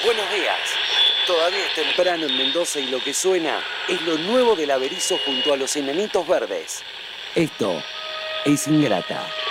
Buenos días. Todavía es temprano en Mendoza y lo que suena es lo nuevo del Averizo junto a los Enanitos Verdes. Esto es Ingrata.